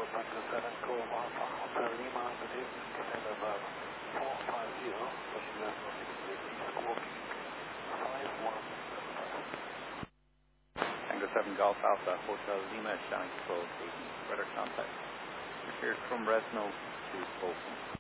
Tango 7 Golf Alpha Hotel Lima, good evening, descend of 450, from US Northeast East Walking 5175. Tango 7 Golf Alpha Hotel Lima, showing control, taking weather contact. We're here from Resno to Folsom.